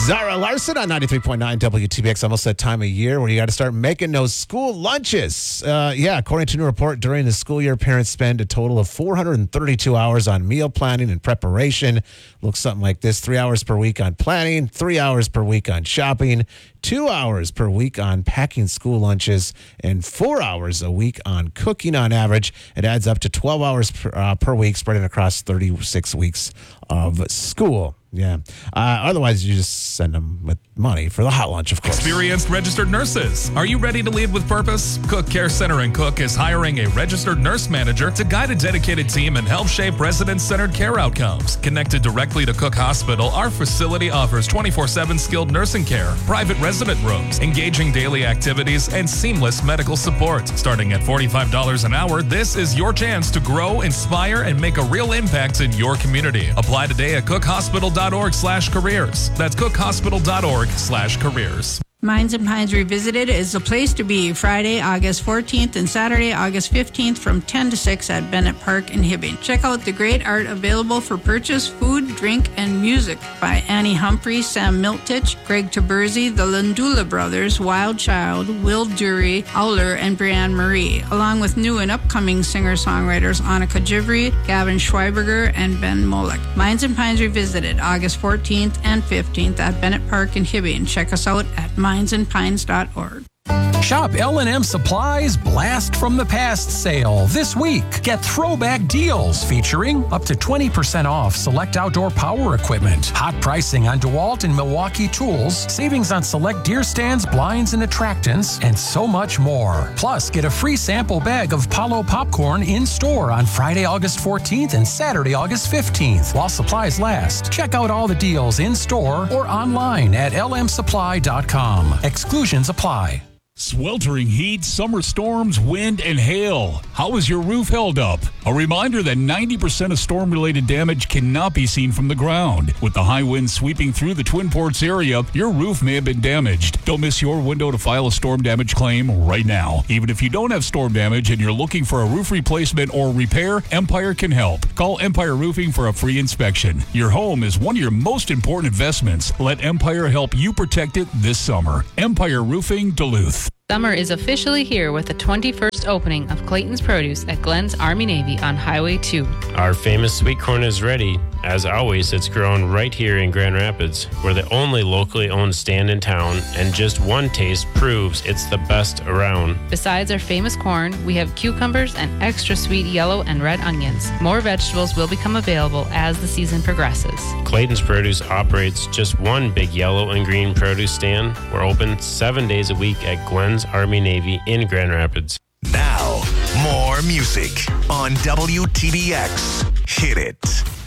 Zara Larson on 93.9 WTBX. Almost that time of year where you got to start making those school lunches. According to a new report, during the school year, parents spend a total of 432 hours on meal planning and preparation. Looks something like this: 3 hours per week on planning, 3 hours per week on shopping, 2 hours per week on packing school lunches, and 4 hours a week on cooking on average. It adds up to 12 hours per week, spreading across 36 weeks of school. Yeah. Otherwise, you just send them with money for the hot lunch, of course. Experienced registered nurses. Are you ready to lead with purpose? Cook Care Center in Cook is hiring a registered nurse manager to guide a dedicated team and help shape resident-centered care outcomes. Connected directly to Cook Hospital, our facility offers 24/7 skilled nursing care, private resident rooms, engaging daily activities, and seamless medical support. Starting at $45 an hour, this is your chance to grow, inspire, and make a real impact in your community. Apply today at cookhospital.org/careers. That's cookhospital.org/careers. Mines and Pines Revisited is the place to be Friday, August 14th and Saturday, August 15th from 10 to 6 at Bennett Park in Hibbing. Check out the great art available for purchase, food, drink, and music by Annie Humphrey, Sam Miltich, Greg Taberzi, the Landula Brothers, Wild Child, Will Dury, Owler, and Brianne Marie, along with new and upcoming singer-songwriters Annika Jivry, Gavin Schweiberger, and Ben Molek. Mines and Pines Revisited, August 14th and 15th at Bennett Park in Hibbing. Check us out at minesandpines.org. Shop L&M Supply's Blast from the Past sale this week. Get throwback deals featuring up to 20% off select outdoor power equipment, hot pricing on DeWalt and Milwaukee tools, savings on select deer stands, blinds, and attractants, and so much more. Plus, get a free sample bag of Palo popcorn in store on Friday, August 14th and Saturday, August 15th while supplies last. Check out all the deals in store or online at lmsupply.com. Exclusions apply. Sweltering heat, summer storms, wind, and hail. How is your roof held up? A reminder that 90% of storm-related damage cannot be seen from the ground. With the high winds sweeping through the Twin Ports area, your roof may have been damaged. Don't miss your window to file a storm damage claim right now. Even if you don't have storm damage and you're looking for a roof replacement or repair, Empire can help. Call Empire Roofing for a free inspection. Your home is one of your most important investments. Let Empire help you protect it this summer. Empire Roofing, Duluth. Summer is officially here with the 21st opening of Clayton's Produce at Glenn's Army Navy on Highway 2. Our famous sweet corn is ready. As always, it's grown right here in Grand Rapids. We're the only locally owned stand in town, and just one taste proves it's the best around. Besides our famous corn, we have cucumbers and extra sweet yellow and red onions. More vegetables will become available as the season progresses. Clayton's Produce operates just one big yellow and green produce stand. We're open 7 days a week at Glenn's Army Navy in Grand Rapids. Now, more music on WTBX. Hit it.